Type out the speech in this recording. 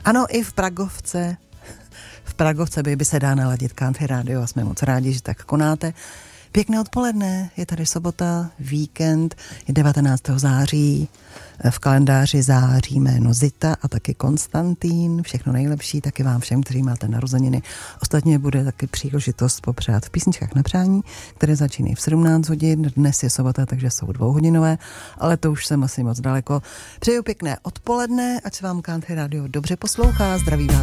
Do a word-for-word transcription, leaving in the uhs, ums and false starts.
Ano, i v Pragovce, v Pragovce by, by se dá naladit Country Radio a jsme moc rádi, že tak konáte. Pěkné odpoledne, je tady sobota, víkend, je devatenáctého září, v kalendáři září jméno Zita a taky Konstantín, všechno nejlepší, taky vám všem, kteří máte narozeniny. Ostatně bude taky příležitost popřát v písničkách na přání, které začínají v sedmnáct hodin, dnes je sobota, takže jsou dvouhodinové, ale to už jsem asi moc daleko. Přeju pěkné odpoledne, ať se vám Country Radio dobře poslouchá, zdraví vás